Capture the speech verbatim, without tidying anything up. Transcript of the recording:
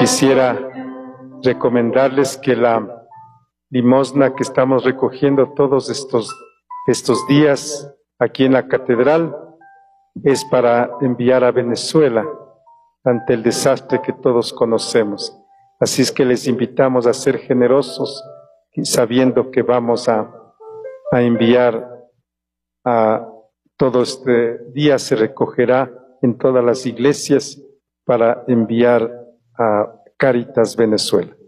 quisiera recomendarles que la limosna que estamos recogiendo todos estos, estos días aquí en la catedral es para enviar a Venezuela ante el desastre que todos conocemos. Así es que les invitamos a ser generosos, sabiendo que vamos a, a enviar a todo este día, se recogerá en todas las iglesias para enviar a Cáritas Venezuela.